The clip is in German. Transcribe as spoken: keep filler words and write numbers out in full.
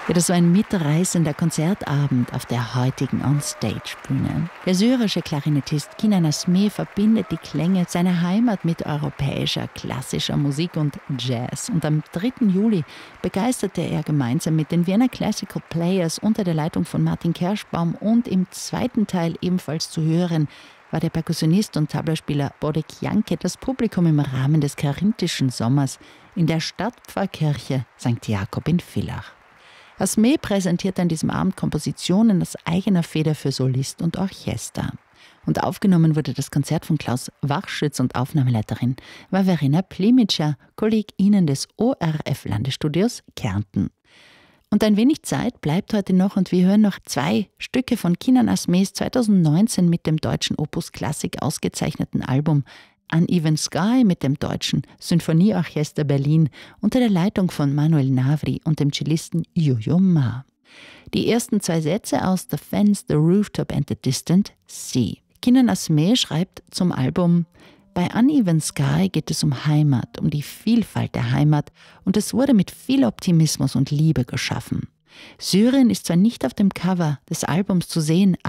Ja, das war ein mitreißender Konzertabend auf der heutigen On-Stage-Bühne. Der syrische Klarinettist Kinan Asmeh verbindet die Klänge seiner Heimat mit europäischer, klassischer Musik und Jazz. Und am dritten Juli begeisterte er gemeinsam mit den Vienna Classical Players unter der Leitung von Martin Kerschbaum und im zweiten Teil ebenfalls zu hören war der Perkussionist und Tablaspieler Bodek Janke das Publikum im Rahmen des Karinthischen Sommers in der Stadtpfarrkirche Sankt Jakob in Villach. Asmeh präsentiert an diesem Abend Kompositionen aus eigener Feder für Solist und Orchester. Und aufgenommen wurde das Konzert von Klaus Wachschütz und Aufnahmeleiterin war Verena Plimitscher, KollegInnen des O R F-Landesstudios Kärnten. Und ein wenig Zeit bleibt heute noch und wir hören noch zwei Stücke von Kinan Asmehs zweitausendneunzehn mit dem deutschen Opus Klassik ausgezeichneten Album Uneven Sky mit dem Deutschen Sinfonieorchester Berlin unter der Leitung von Manuel Navri und dem Cellisten Yo-Yo Ma. Die ersten zwei Sätze aus The Fence, The Rooftop and the Distant Sea. Kinan Asmeh schreibt zum Album: Bei Uneven Sky geht es um Heimat, um die Vielfalt der Heimat und es wurde mit viel Optimismus und Liebe geschaffen. Syrien ist zwar nicht auf dem Cover des Albums zu sehen,